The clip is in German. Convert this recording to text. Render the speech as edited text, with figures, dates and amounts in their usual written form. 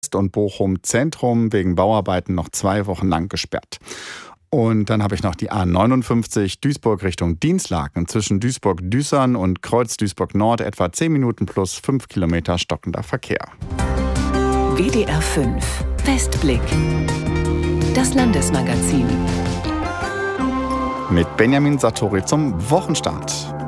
und Bochum Zentrum wegen Bauarbeiten noch 2 Wochen lang gesperrt. Und dann habe ich noch die A59 Duisburg Richtung Dinslaken. Zwischen Duisburg-Düsern und Kreuz Duisburg-Nord etwa 10 Minuten plus 5 Kilometer stockender Verkehr. WDR 5 Westblick. Das Landesmagazin. Mit Benjamin Sartori zum Wochenstart.